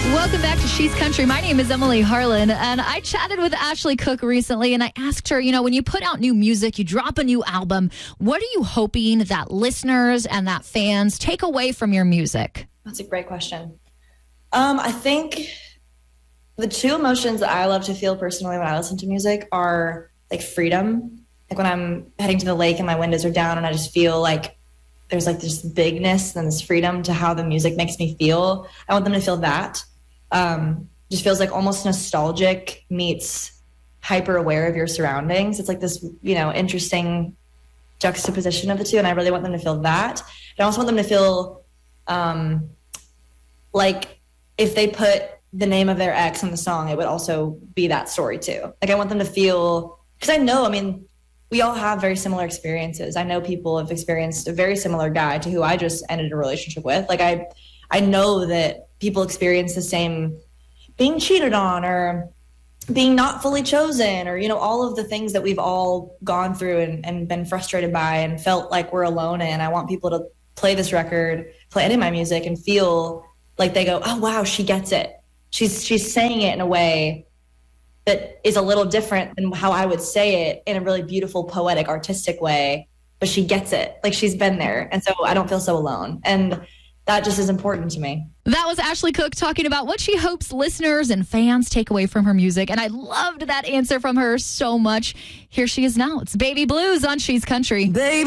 Welcome back to She's Country. My name is Emily Harlan, and I chatted with Ashley Cook recently, and I asked her, when you put out new music, you drop a new album, what are you hoping that listeners and that fans take away from your music? That's a great question. I think the two emotions that I love to feel personally when I listen to music are like freedom. Like when I'm heading to the lake and my windows are down and I just feel like there's like this bigness and this freedom to how the music makes me feel. I want them to feel that. Just feels like almost nostalgic meets hyper aware of your surroundings. It's like this, interesting juxtaposition of the two. And I really want them to feel that. I also want them to feel, like if they put the name of their ex on the song, it would also be that story too. Like I want them to feel, because I know, we all have very similar experiences. I know people have experienced a very similar guy to who I just ended a relationship with. Like I know that people experience the same being cheated on or being not fully chosen or, all of the things that we've all gone through and been frustrated by and felt like we're alone in. I want people to play this record, play any of my music and feel like they go, oh, wow, she gets it. She's saying it in a way that is a little different than how I would say it in a really beautiful, poetic, artistic way, but she gets it. Like she's been there. And so I don't feel so alone. And that just is important to me. That was Ashley Cook talking about what she hopes listeners and fans take away from her music. And I loved that answer from her so much. Here she is now. It's Baby Blues on She's Country. Baby.